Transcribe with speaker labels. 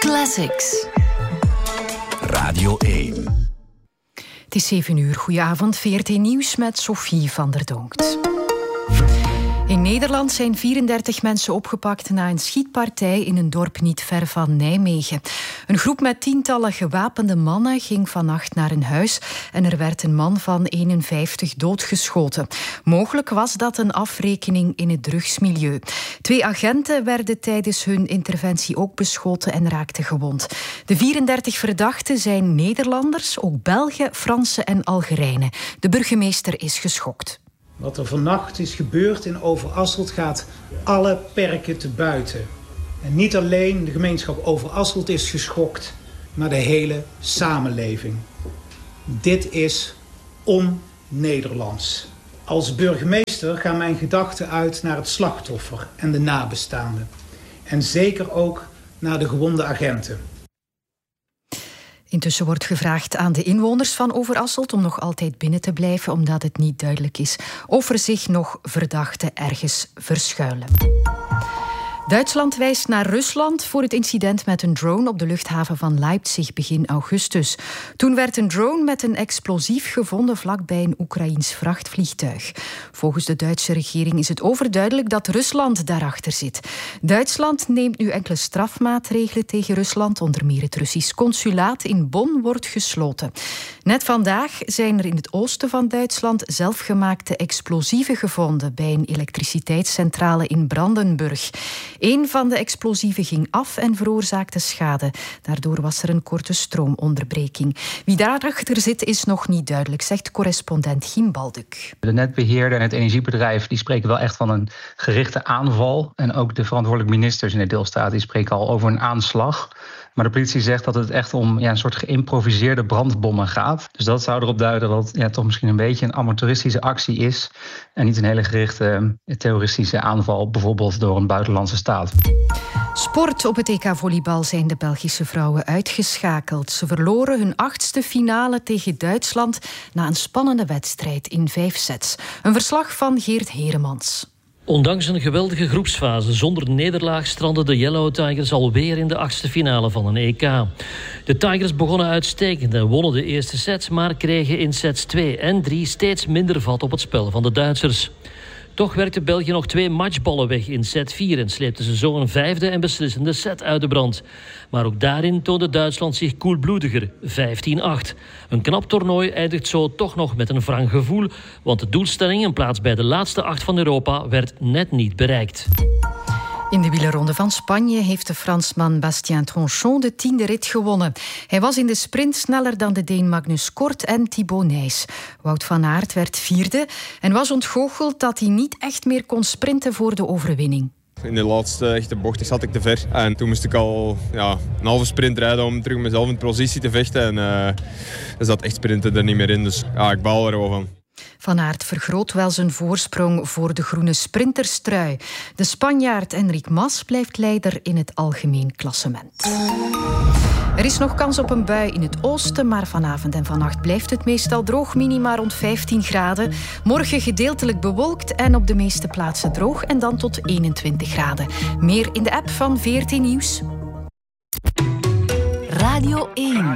Speaker 1: Classics.
Speaker 2: Radio 1.
Speaker 1: Het is 7 uur. Goedenavond. VRT Nieuws met Sophie van der Donkt. In Nederland zijn 34 mensen opgepakt na een schietpartij in een dorp niet ver van Nijmegen. Een groep met tientallen gewapende mannen ging vannacht naar een huis en er werd een man van 51 doodgeschoten. Mogelijk was dat een afrekening in het drugsmilieu. 2 agenten werden tijdens hun interventie ook beschoten en raakten gewond. De 34 verdachten zijn Nederlanders, ook Belgen, Fransen en Algerijnen. De burgemeester is geschokt.
Speaker 3: Wat er vannacht is gebeurd in Overasselt gaat alle perken te buiten. En niet alleen de gemeenschap Overasselt is geschokt, maar de hele samenleving. Dit is on-Nederlands. Als burgemeester gaan mijn gedachten uit naar het slachtoffer en de nabestaanden. En zeker ook naar de gewonde agenten.
Speaker 1: Intussen wordt gevraagd aan de inwoners van Overasselt om nog altijd binnen te blijven, omdat het niet duidelijk is of er zich nog verdachten ergens verschuilen. Duitsland wijst naar Rusland voor het incident met een drone op de luchthaven van Leipzig begin augustus. Toen werd een drone met een explosief gevonden vlakbij een Oekraïens vrachtvliegtuig. Volgens de Duitse regering is het overduidelijk dat Rusland daarachter zit. Duitsland neemt nu enkele strafmaatregelen tegen Rusland. Onder meer het Russisch consulaat in Bonn wordt gesloten. Net vandaag zijn er in het oosten van Duitsland zelfgemaakte explosieven gevonden bij een elektriciteitscentrale in Brandenburg. Een van de explosieven ging af en veroorzaakte schade. Daardoor was er een korte stroomonderbreking. Wie daarachter zit is nog niet duidelijk, zegt correspondent Giem Balduk.
Speaker 4: De netbeheerder en het energiebedrijf die spreken wel echt van een gerichte aanval. En ook de verantwoordelijke ministers in de deelstaat die spreken al over een aanslag. Maar de politie zegt dat het echt om een soort geïmproviseerde brandbommen gaat. Dus dat zou erop duiden dat het toch misschien een beetje een amateuristische actie is. En niet een hele gerichte terroristische aanval, bijvoorbeeld door een buitenlandse staat.
Speaker 1: Sport. Op het EK volleybal zijn de Belgische vrouwen uitgeschakeld. Ze verloren hun 8e finale tegen Duitsland na een spannende wedstrijd in 5 sets. Een verslag van Geert Heremans.
Speaker 5: Ondanks een geweldige groepsfase zonder nederlaag strandden de Yellow Tigers alweer in de 8e finale van een EK. De Tigers begonnen uitstekend en wonnen de eerste sets, maar kregen in sets 2 en 3 steeds minder vat op het spel van de Duitsers. Toch werkte België nog 2 matchballen weg in set 4 en sleepte ze zo een 5e en beslissende set uit de brand. Maar ook daarin toonde Duitsland zich koelbloediger, 15-8. Een knap toernooi eindigt zo toch nog met een wrang gevoel, want de doelstelling, een plaats bij de laatste 8 van Europa, werd net niet bereikt.
Speaker 1: In de wielerronde van Spanje heeft de Fransman Bastien Tronchon de 10e rit gewonnen. Hij was in de sprint sneller dan de Deen Magnus Kort en Thibaut Nys. Wout van Aert werd 4e en was ontgoocheld dat hij niet echt meer kon sprinten voor de overwinning.
Speaker 6: In de laatste echte bocht zat ik te ver. En toen moest ik al een halve sprint rijden om terug mezelf in positie te vechten. En zat echt sprinten er niet meer in. Dus ik baal er wel van.
Speaker 1: Van Aert vergroot wel zijn voorsprong voor de groene sprinterstrui. De Spanjaard Enric Mas blijft leider in het algemeen klassement. Er is nog kans op een bui in het oosten, maar vanavond en vannacht blijft het meestal droog, minima rond 15 graden. Morgen gedeeltelijk bewolkt en op de meeste plaatsen droog en dan tot 21 graden. Meer in de app van VRT Nieuws.
Speaker 2: Radio 1.